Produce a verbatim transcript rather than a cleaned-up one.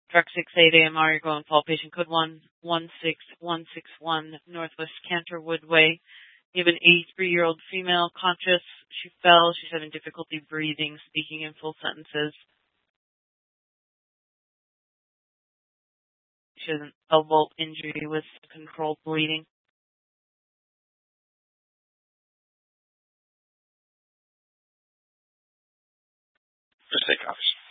Truck six eight A M R, you're going call patient code one one six one six one Northwest Canterwood Way. You have an eighty-three-year-old female conscious. She fell. She's having difficulty breathing, speaking in full sentences. She has an elbow injury with controlled bleeding. Just take officer.